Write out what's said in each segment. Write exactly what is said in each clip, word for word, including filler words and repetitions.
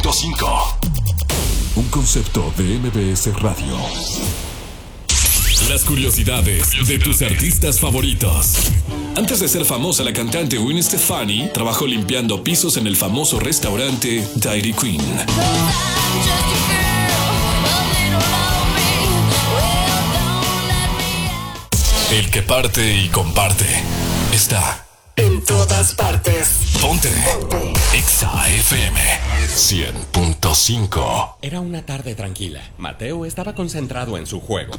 punto cinco. Un concepto de M B S Radio. Las curiosidades de tus artistas favoritos. Antes de ser famosa, la cantante Gwen Stefani trabajó limpiando pisos en el famoso restaurante Dairy Queen. El que parte y comparte está en todas partes. Ponte, Ponte. Exa F M cien punto cinco. Era una tarde tranquila. Mateo estaba concentrado en su juego.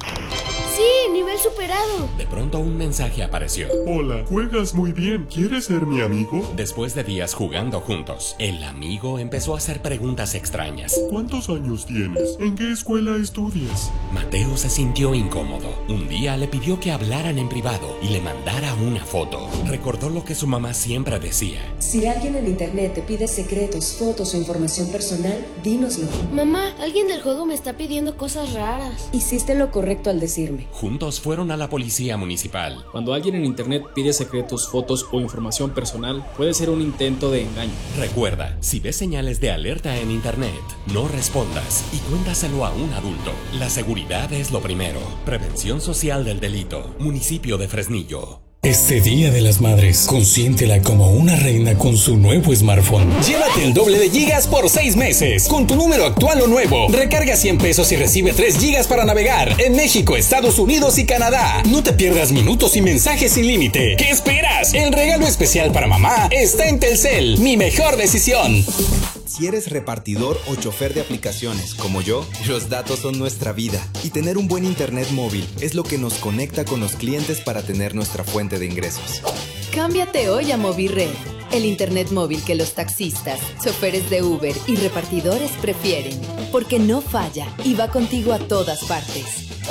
Sí, nivel superado. De pronto un mensaje apareció. Hola, juegas muy bien. ¿Quieres ser mi amigo? Después de días jugando juntos, el amigo empezó a hacer preguntas extrañas. ¿Cuántos años tienes? ¿En qué escuela estudias? Mateo se sintió incómodo. Un día le pidió que hablaran en privado y le mandara una foto. Recordó lo que su mamá siempre decía. Si alguien en internet te pide secretos, fotos o información personal, dínoslo. Mamá, alguien del juego me está pidiendo cosas raras. Hiciste lo correcto al decirme. Juntos fueron a la policía municipal. Cuando alguien en internet pide secretos, fotos o información personal, puede ser un intento de engaño. Recuerda, si ves señales de alerta en internet, no respondas y cuéntaselo a un adulto. La seguridad es lo primero. Prevención Social del Delito. Municipio de Fresnillo. Este Día de las Madres, consiéntela como una reina con su nuevo smartphone. Llévate el doble de gigas por seis meses con tu número actual o nuevo. Recarga cien pesos y recibe tres gigas para navegar en México, Estados Unidos y Canadá. No te pierdas minutos y mensajes sin límite. ¿Qué esperas? El regalo especial para mamá está en Telcel. Mi mejor decisión. Si eres repartidor o chofer de aplicaciones, como yo, los datos son nuestra vida. Y tener un buen internet móvil es lo que nos conecta con los clientes para tener nuestra fuente de ingresos. Cámbiate hoy a Movirred, el internet móvil que los taxistas, choferes de Uber y repartidores prefieren, porque no falla y va contigo a todas partes.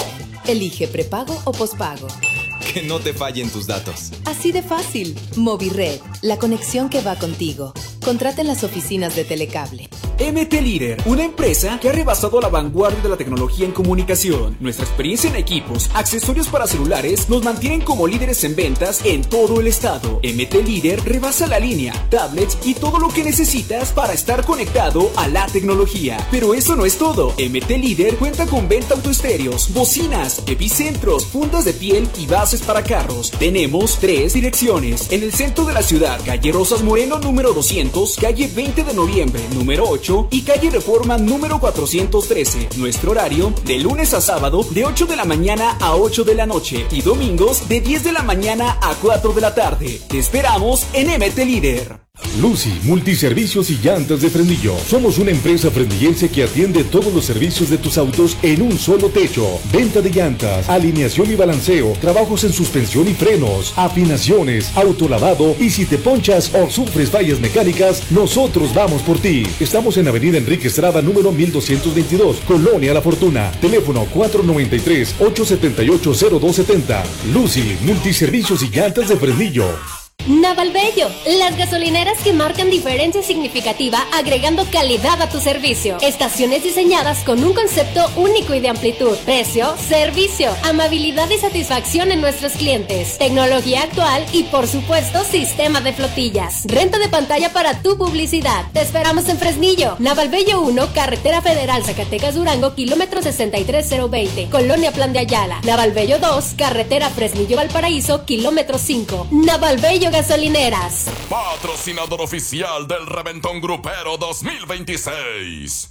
Elige prepago o pospago. Que no te fallen tus datos. Así de fácil. Movirred, la conexión que va contigo. Contrata en las oficinas de Telecable. M T Líder, una empresa que ha rebasado la vanguardia de la tecnología en comunicación. Nuestra experiencia en equipos, accesorios para celulares nos mantienen como líderes en ventas en todo el estado. M T Líder rebasa la línea, tablets y todo lo que necesitas para estar conectado a la tecnología. Pero eso no es todo. M T Líder cuenta con venta autoestéreos, bocinas, epicentros, fundas de piel y bases para carros. Tenemos tres direcciones. En el centro de la ciudad, calle Rosas Moreno número doscientos, calle veinte de noviembre número ocho y calle Reforma número cuatrocientos trece. Nuestro horario de lunes a sábado de ocho de la mañana a ocho de la noche y domingos de diez de la mañana a cuatro de la tarde. Te esperamos en M T Líder. Lucy, Multiservicios y Llantas de Fresnillo. Somos una empresa fresnillense que atiende todos los servicios de tus autos en un solo techo. Venta de llantas, alineación y balanceo, trabajos en suspensión y frenos, afinaciones, autolavado y si te ponchas o sufres fallas mecánicas, nosotros vamos por ti. Estamos en Avenida Enrique Estrada número mil doscientos veintidós, Colonia La Fortuna. Teléfono cuatro nueve tres, ocho siete ocho, cero dos siete cero. Lucy, Multiservicios y Llantas de Fresnillo. Navalbello, las gasolineras que marcan diferencia significativa agregando calidad a tu servicio. Estaciones diseñadas con un concepto único y de amplitud. Precio, servicio, amabilidad y satisfacción en nuestros clientes. Tecnología actual y por supuesto sistema de flotillas. Renta de pantalla para tu publicidad. Te esperamos en Fresnillo. Navalbello uno, Carretera Federal Zacatecas Durango, kilómetro sesenta y tres cero veinte. Colonia Plan de Ayala. Navalbello dos, Carretera Fresnillo Valparaíso, kilómetro cinco. Navalbello Gasolineras. Patrocinador oficial del Reventón Grupero dos mil veintiséis.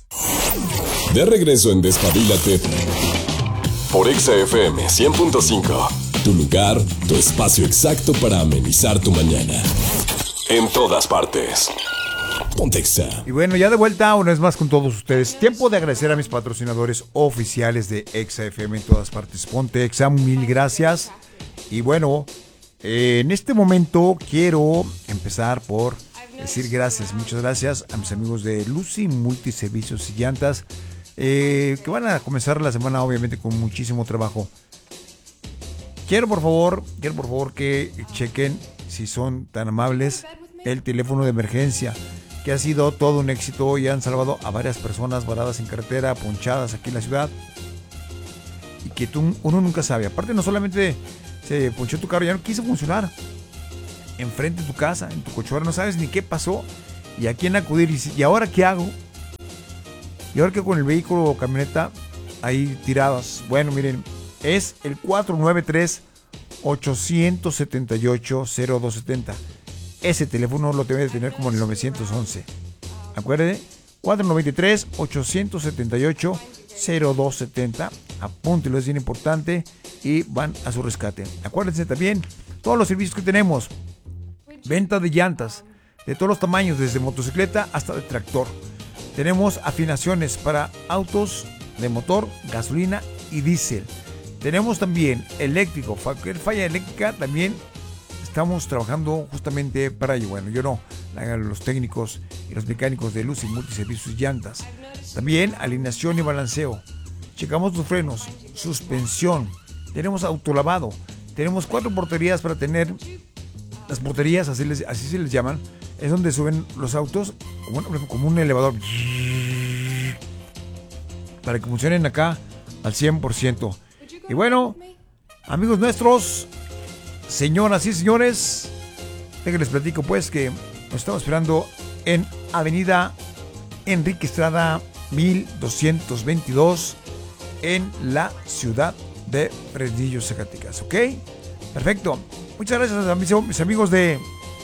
De regreso en Despabilate por Exa F M cien punto cinco. Tu lugar, tu espacio exacto para amenizar tu mañana. En todas partes. Ponte Exa. Y bueno, ya de vuelta una vez más con todos ustedes. Tiempo de agradecer a mis patrocinadores oficiales de Exa F M en todas partes. Ponte Exa, mil gracias. Y bueno, Eh, en este momento quiero empezar por decir gracias, muchas gracias a mis amigos de Lucy Multiservicios y Llantas, eh, que van a comenzar la semana obviamente con muchísimo trabajo. Quiero por favor, quiero por favor que chequen, si son tan amables, el teléfono de emergencia, que ha sido todo un éxito y han salvado a varias personas varadas en carretera, ponchadas aquí en la ciudad, y que tú, uno nunca sabe. Aparte, no solamente se ponchó tu carro, ya no quiso funcionar enfrente de tu casa, en tu cochera, no sabes ni qué pasó y a quién acudir y, y ahora qué hago. y ahora que con el vehículo o camioneta ahí tiradas. Bueno, miren, es el cuatro nueve tres, ocho siete ocho, cero dos siete cero. Ese teléfono lo debe de tener como en el nueve once. Acuérdense, cuatro nueve tres, ocho siete ocho, cero dos siete cero. Apúntelo, es bien importante y van a su rescate. Acuérdense también todos los servicios que tenemos. Venta de llantas de todos los tamaños, desde motocicleta hasta de tractor. Tenemos afinaciones para autos de motor, gasolina y diésel. Tenemos también eléctrico, cualquier falla eléctrica también estamos trabajando justamente para ello. Bueno, yo no, los técnicos y los mecánicos de Luz y Multiservicios Llantas. También alineación y balanceo. Checamos los frenos, suspensión. Tenemos autolavado. Tenemos cuatro porterías para tener. Las porterías, así, les, así se les llaman, es donde suben los autos como un, como un elevador para que funcionen acá al cien por ciento. Y bueno, amigos nuestros, señoras y señores, déjenles platico pues que nos estamos esperando en Avenida Enrique Estrada mil doscientos veintidós en la ciudad de Fresnillo, Zacatecas, ¿ok? Perfecto. Muchas gracias a mis, mis amigos de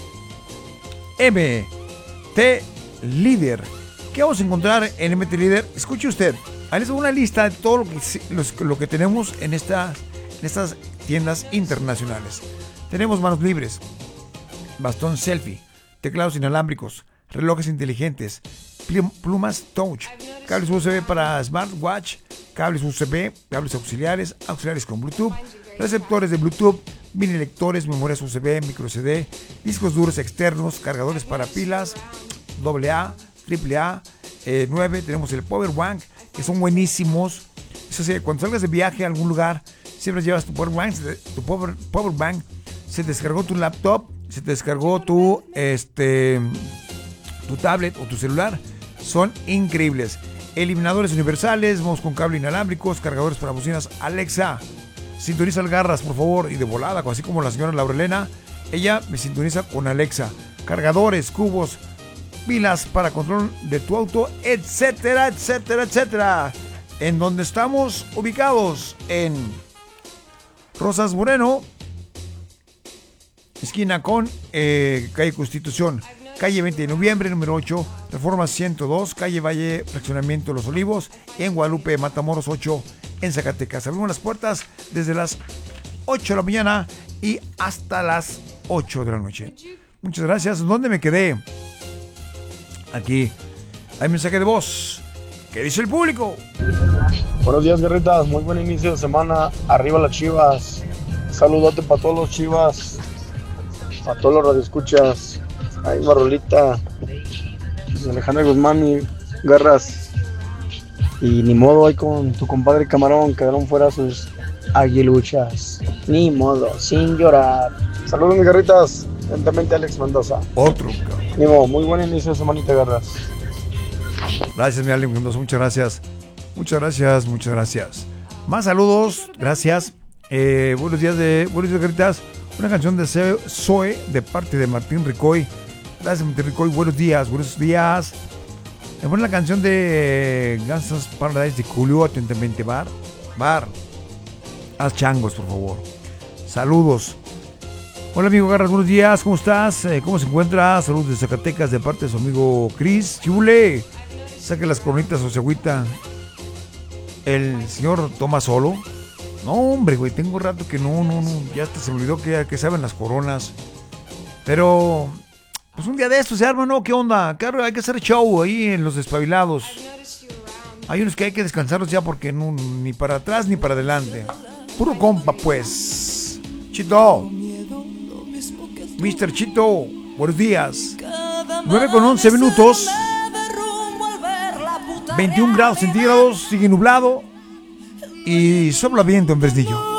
M T Líder. ¿Qué vamos a encontrar en M T Líder? Escuche usted. Ahí les doy una lista de todo lo que, los, lo que tenemos en estas, en estas tiendas internacionales. Tenemos manos libres, bastón selfie, teclados inalámbricos, relojes inteligentes, plumas touch, cables U S B para smartwatch, cables U S B, cables auxiliares, auxiliares con Bluetooth, receptores de Bluetooth, mini lectores, memorias U S B, micro C D, discos duros externos, cargadores para pilas, doble A, triple A, eh, nueve, tenemos el Power Bank, que son buenísimos. Eso sí, cuando salgas de viaje a algún lugar, siempre llevas tu Power Bank, tu Power, Power Bank, se te descargó tu laptop, se te descargó tu, este, tu tablet o tu celular, son increíbles. Eliminadores universales, mouse con cable inalámbricos, cargadores para bocinas Alexa. Sintoniza el Garras, por favor, y de volada, así como la señora Laurelena, ella me sintoniza con Alexa. Cargadores, cubos, pilas para control de tu auto, etcétera, etcétera, etcétera. En donde estamos ubicados en Rosas Moreno, esquina con eh, calle Constitución, calle veinte de noviembre, número ocho, Reforma ciento dos, calle Valle, fraccionamiento Los Olivos, en Guadalupe, Matamoros ocho, en Zacatecas. Abrimos las puertas desde las ocho de la mañana y hasta las ocho de la noche. Muchas gracias. ¿Dónde me quedé? Aquí hay mensaje de voz. ¿Qué dice el público? Buenos días, guerritas. Muy buen inicio de semana. Arriba las Chivas. Saludote para todos los Chivas, para todos los radioescuchas. Ay, Marolita, Alejandra Guzmán y Garras. Y ni modo, ahí con tu compadre Camarón quedaron fuera sus aguiluchas. Ni modo, sin llorar. Saludos, mis garritas. Lentamente, Alex Mendoza. Otro. Ni modo, muy buen inicio de semanita, Garras. Gracias, mi Alex Mendoza. Muchas gracias. Muchas gracias, muchas gracias. Más saludos, gracias. Eh, buenos días, de buenos días, garritas. Una canción de Zoe de parte de Martín Ricoy. Gracias, Martín Ricoy. Buenos días, buenos días. Me pone la canción de Guns Paradise de Julio, atentamente, Bar. Bar. Haz changos, por favor. Saludos. Hola, amigo Garras, buenos días. ¿Cómo estás? ¿Cómo se encuentra? Saludos de Zacatecas de parte de su amigo Chris. Chule. Saque las coronitas o se agüita. El señor toma solo. No, hombre, güey, tengo rato que no, no, no. Ya hasta se me olvidó que, que saben las coronas. Pero pues un día de estos se arma, ¿no? ¿Qué onda? Claro, hay que hacer show ahí en los despabilados. Hay unos que hay que descansarlos ya porque no, ni para atrás ni para adelante. Puro compa, pues. Chito. mister Chito, buenos días. nueve con once minutos. veintiún grados centígrados, sigue nublado. Y sopla viento en Fresnillo.